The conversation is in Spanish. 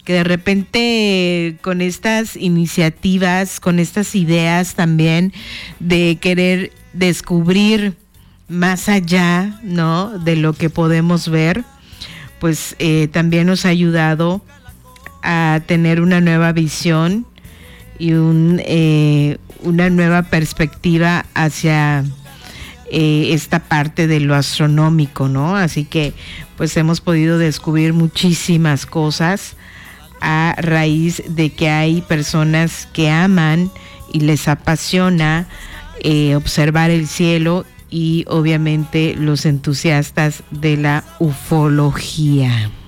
que de repente con estas iniciativas, con estas ideas también de querer descubrir más allá, ¿no?, de lo que podemos ver, pues también nos ha ayudado a tener una nueva visión y una nueva perspectiva hacia esta parte de lo astronómico, ¿no? Así que pues hemos podido descubrir muchísimas cosas a raíz de que hay personas que aman y les apasiona observar el cielo, y obviamente los entusiastas de la ufología.